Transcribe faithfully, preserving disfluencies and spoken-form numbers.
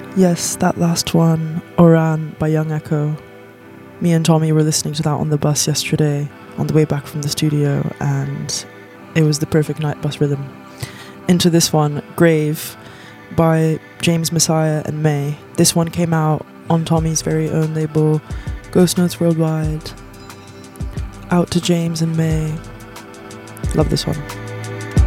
Yes, that last one, Oran by Young Echo. Me and Tommy were listening to that on the bus yesterday on the way back from the studio, and it was the perfect night bus rhythm. Into this one, Grave by James Messiah and May. This one came out on Tommy's very own label, Ghost Notes Worldwide. Out to James and May. Love this one.